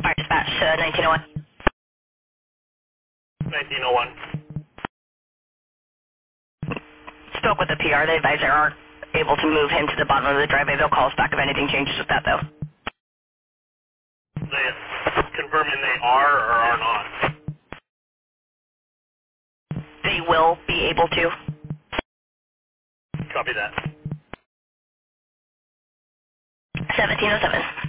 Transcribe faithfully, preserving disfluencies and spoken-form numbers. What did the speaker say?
Fire dispatch, uh, nineteen oh one. nineteen oh one. Spoke with the P R. They advise they aren't able to move him to the bottom of the driveway. They'll call us back if anything changes with that, though. They confirming they are or are not? They will be able to. Copy that. seventeen oh seven.